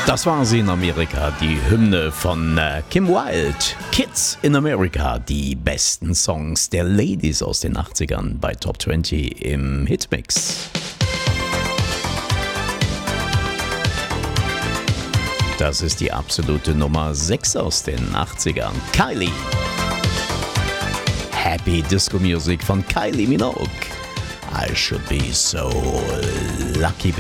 Das war sie in Amerika, die Hymne von Kim Wilde. Kids in America, die besten Songs der Ladies aus den 80ern bei Top 20 im Hitmix. Das ist die absolute Nummer 6 aus den 80ern. Kylie. Happy Disco Music von Kylie Minogue. I should be so lucky.